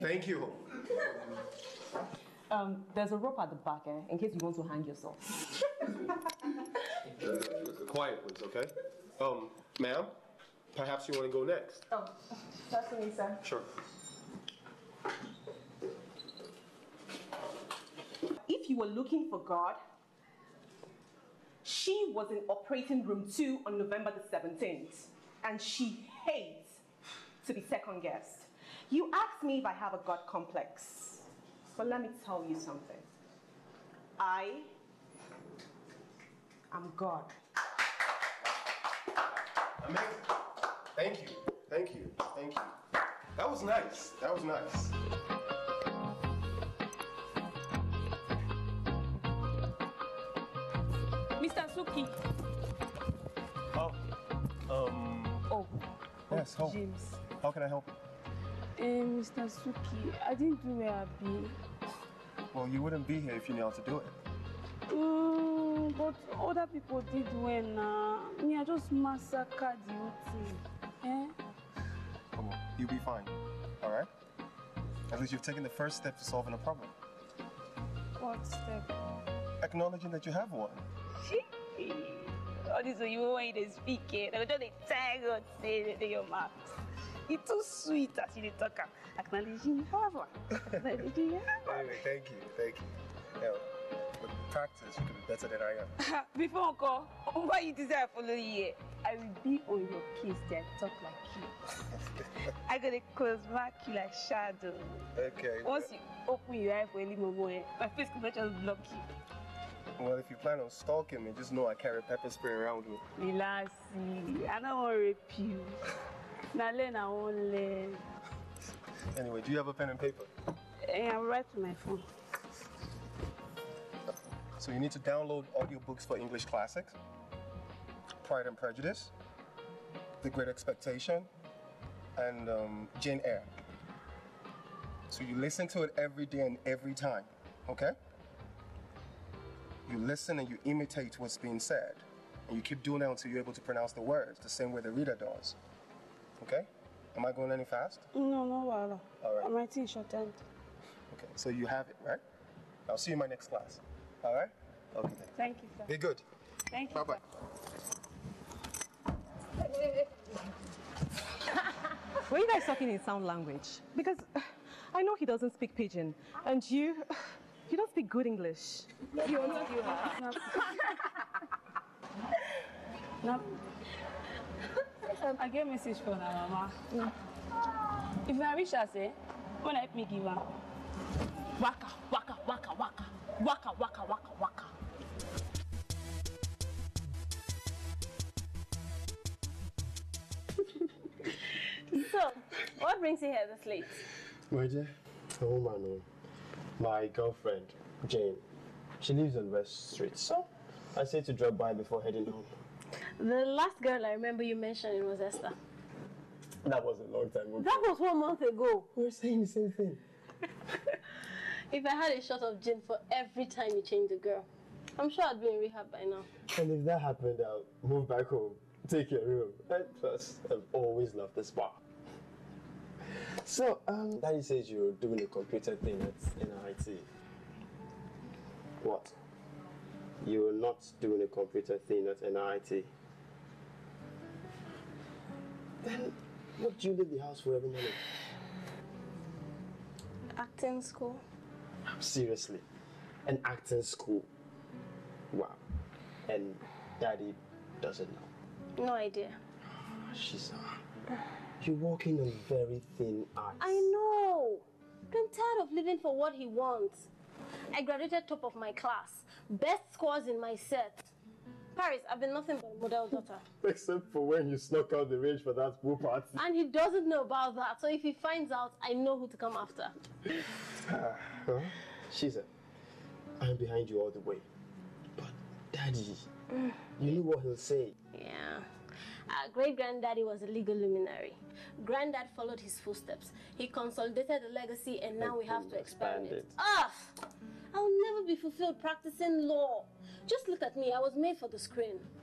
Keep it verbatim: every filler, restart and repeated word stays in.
Thank you. Um, there's a rope at the back, eh, in case you want to hang yourself. uh, quiet, please, okay? Um, ma'am, perhaps you want to go next. Oh, that's me, sir. Sure. If you were looking for God, she was in operating room two on November the seventeenth, and she hates to be second guessed. You asked me if I have a God complex, but let me tell you something. I am God. Amazing. Thank you. Thank you. Thank you. That was nice. That was nice. Mister Suki. Oh. Um. Oh. Yes, oh help. James. How can I help you? Uh, Mister Suki, I didn't do where I be. Well, you wouldn't be here if you knew how to do it. Mm, but other people did well now. Me, I just massacred the whole thing. Eh? Come on, you'll be fine. All right? At least you've taken the first step to solving a problem. What step? Acknowledging that you have one. All this when you want to speak it. I don't thank God say it in your mouth. It's too sweet as you talk. Acknowledging you have one. Acknowledging you have one. Anyway, thank you, thank you. Yeah, with practice, you can be better than I am. Before Uncle, why you desire follow you? I will be on your case then talk like you. I got a close mark you like shadow. Okay. Once you open your eye for any moment, my face can just block you. Well, if you plan on stalking me, just know I carry pepper spray around with me. Relax, I don't want to rape you. Now learn I won't learn. Anyway, do you have a pen and paper? Yeah, I'll write to my phone. So you need to download audiobooks for English classics, Pride and Prejudice, The Great Expectation, and um, Jane Eyre. So you listen to it every day and every time, okay? You listen and you imitate what's being said. And you keep doing that until you're able to pronounce the words the same way the reader does. Okay? Am I going any fast? No, no, Wala. All right. I'm writing shorthand. Okay, so you have it, right? I'll see you in my next class. All right? Okay. Then. Thank you, sir. Be good. Thank you. Bye-bye. Were you guys talking in sound language? Because I know he doesn't speak Pidgin, and you, you don't speak good English. You want to kill her? No. I get a message from her mama. Mm. If I reach her, say, when I help me give her. Waka, waka, waka, waka, waka, waka, waka, waka. So, what brings you here this late? My dear, a woman, my girlfriend, Jane. She lives on West Street, so I said to drop by before heading home. The last girl I remember you mentioning was Esther. That was a long time ago. That was one month ago. We were saying the same thing. If I had a shot of gin for every time you changed a girl, I'm sure I'd be in rehab by now. And if that happened, I'll move back home, take your room. And plus, I've always loved the spa. So, um, Daddy says you're doing a computer thing at N I T. What? You're not doing a computer thing at N I T. Then, what do you leave the house for every morning? Acting school. Seriously, an acting school. Wow. And Daddy doesn't know. No idea. She's uh, you're walking on very thin ice. I know. I'm tired of living for what he wants. I graduated top of my class. Best scores in my set. Paris, I've been nothing but a model daughter. Except for when you snuck out the range for that pool party. And he doesn't know about that. So if he finds out, I know who to come after. Uh, huh? She's a, I'm behind you all the way. But Daddy, mm. you know what he'll say. Yeah. Our great-granddaddy was a legal luminary. Granddad followed his footsteps. He consolidated the legacy and now we have to expand, expand it. Ah! I'll never be fulfilled practicing law. Just look at me. I was made for the screen.